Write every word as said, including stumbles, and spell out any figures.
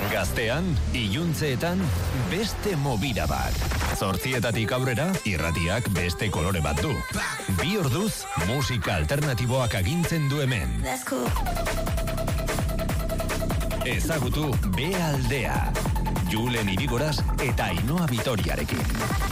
Gaztean, iluntzeetan, beste mobira bat. Zortzietatik aurrera, irratiak beste kolore bat du. Bi orduz, musika alternatiboak agintzen du hemen. Ezagutu B aldea. Julen Irigoraz eta Ainhoa Vitoriarekin.